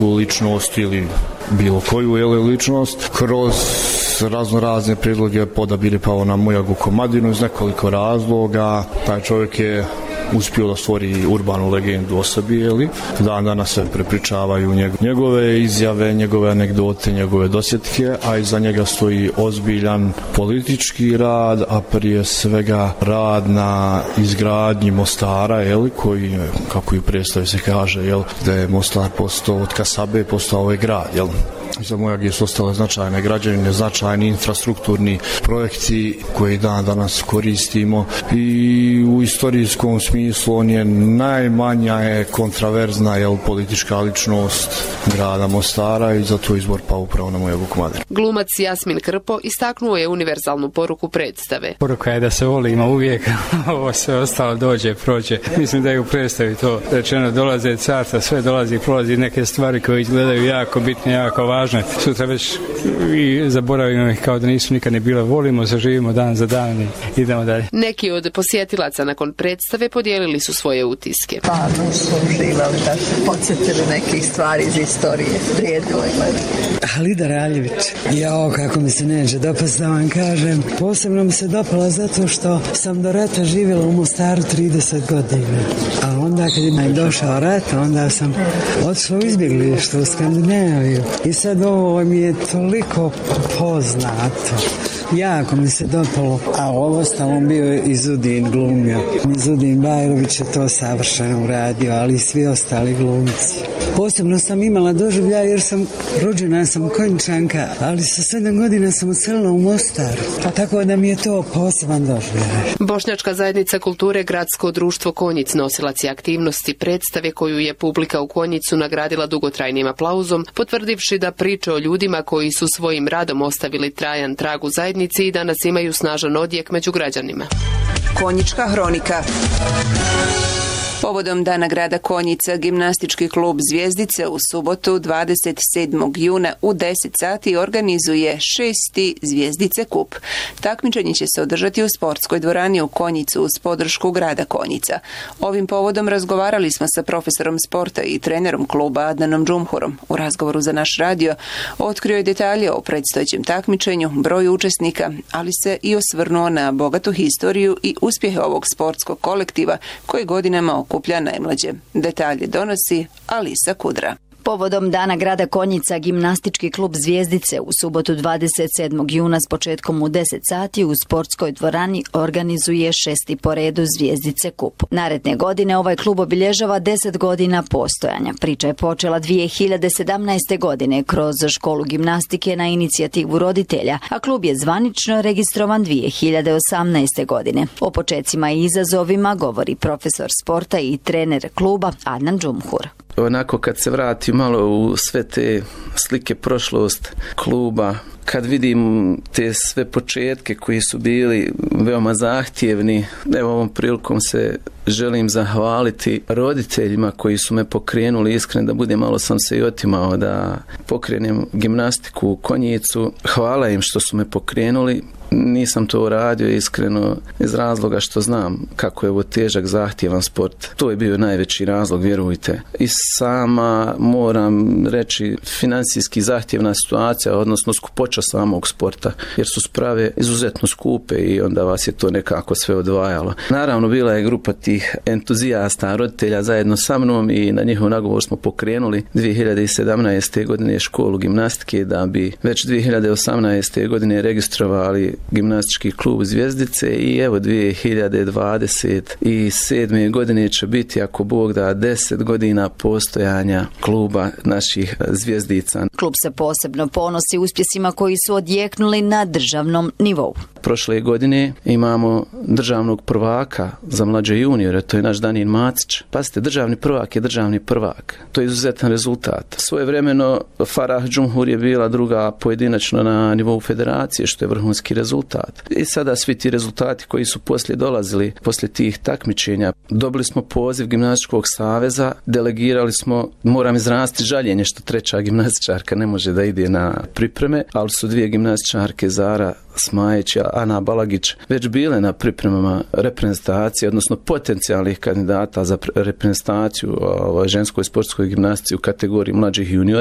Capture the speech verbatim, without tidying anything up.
ličnost ili bilo koju je ličnost kroz razno razne predloge podabili Pavo na Mujagu Komadinu iz nekoliko razloga. Taj čovjek je uspio da stvori urbanu legendu o sebi, jeli? Dan danas se prepričavaju njegove izjave, njegove anegdote, njegove dosjetke, a iza njega stoji ozbiljan politički rad, a prije svega rad na izgradnji Mostara, jeli? Koji, kako i u predstavi se kaže, jel? Da je Mostar postao od kasabe, postao ovaj grad, jel? Za Mojage su ostale značajne građevine, značajni infrastrukturni projekti koji dan danas koristimo i u istorijskom smislu on je najmanja je kontraverzna jel, politička ličnost grada Mostara i zato izbor pa upravo na Mujagu Komadinu. Glumac Jasmin Krpo istaknuo je univerzalnu poruku predstave. Poruka je da se volimo uvijek, ovo sve ostalo dođe, prođe. Mislim da je u predstavi to rečeno, dolaze carstva, sve dolazi i prolazi neke stvari koje izgledaju jako bitne, jako važne. Sutra već i zaboravimo ih kao da nisu nikad ne bile. Volimo se, živimo dan za dan i idemo dalje. Neki od posjetilaca nakon predstave podijelili su svoje utiske. Pa, no su uživali da se podsjetili nekih stvari iz istorije. Vrijedilo je gledati. Halida Raljević. Jao, kako mi se neće dopast da vam kažem. Posebno mi se dopala zato što sam do rata živjela u Mostaru trideset godina. A onda kad je došao rat, onda sam otišla u izbjeglište u Skandinaviju. I sad ovo mi je toliko poznato. Jako mi se dopalo, a ovo ostalo bio je Izudin glumio. Izudin Bajrović je to savršeno uradio, ali i svi ostali glumci. Posebno sam imala doživljaj jer sam rođena sam Konjičanka, ali sa sedam godina sam odselila u Mostar, tako da mi je to poseban doživljaj. Bošnjačka zajednica kulture Gradsko društvo Konjic nosilac je aktivnosti predstave koju je publika u Konjicu nagradila dugotrajnim aplauzom, potvrdivši da priče o ljudima koji su svojim radom ostavili trajan trag u zajednici i danas imaju snažan odjek među građanima. Konjička hronika. Povodom Dana grada Konjica, gimnastički klub Zvijezdice u subotu dvadeset sedmog juna u deset sati organizuje šesti Zvijezdice kup. Takmičenje će se održati u sportskoj dvorani u Konjicu uz podršku grada Konjica. Ovim povodom razgovarali smo sa profesorom sporta i trenerom kluba Adnanom Džumhurom. U razgovoru za naš radio otkrio je detalje o predstojećem takmičenju, broju učesnika, ali se i osvrnuo na bogatu historiju i uspjehe ovog sportskog kolektiva koji godinama okuplja najmlađe. Detalje donosi Alisa Kudra. Povodom Dana grada Konjica, gimnastički klub Zvijezdice u subotu dvadeset sedmog juna s početkom u deset sati u sportskoj dvorani organizuje šesti po redu Zvijezdice kup. Naredne godine ovaj klub obilježava deset godina postojanja. Priča je počela dvije hiljade sedamnaeste. godine kroz školu gimnastike na inicijativu roditelja, a klub je zvanično registrovan dvije hiljade osamnaeste. godine. O počecima i izazovima govori profesor sporta i trener kluba Adnan Džumhur. Onako kad se vrati malo u sve te slike prošlost kluba, kad vidim te sve početke koji su bili veoma zahtjevni, evo ovom prilikom se želim zahvaliti roditeljima koji su me pokrenuli, iskreno da budem, malo sam se i otimao da pokrenem gimnastiku u Konjicu. Hvala im što su me pokrenuli. Nisam to uradio iskreno iz razloga što znam kako je ovo težak, zahtjevan sport. To je bio najveći razlog, vjerujte. I sama, moram reći, financijski zahtjevna situacija, odnosno skupoća samog sporta, jer su sprave izuzetno skupe i onda vas je to nekako sve odvajalo. Naravno, bila je grupa tih entuzijasta, roditelja zajedno sa mnom i na njihov nagovor smo pokrenuli dvije hiljade sedamnaeste. godine školu gimnastike da bi već dvije hiljade osamnaeste. godine registrovali gimnastički klub Zvijezdice i evo dvije hiljade dvadeset sedme. godine će biti, ako Bog da, deset godina postojanja kluba naših Zvijezdica. Klub se posebno ponosi uspjesima koji su odjeknuli na državnom nivou. Prošle godine imamo državnog prvaka za mlađe juniore, to je naš Danin Macić. Pazite, državni prvak je državni prvak. To je izuzetan rezultat. Svojevremeno Farah Džumhur je bila druga pojedinačno na nivou federacije, što je vrhunski rezultat. I sada svi ti rezultati koji su poslije dolazili, poslije tih takmičenja, dobili smo poziv Gimnastičkog saveza, delegirali smo, moram izraziti žaljenje što treća gimnastičarka ne može da ide na pripreme, ali su dvije gimnastičarke, Zara Smajić, Ana Balagić već bile na pripremama reprezentacije, odnosno potencijalnih kandidata za reprezentaciju ženskoj sportskoj gimnastici u kategoriji mlađih juniora.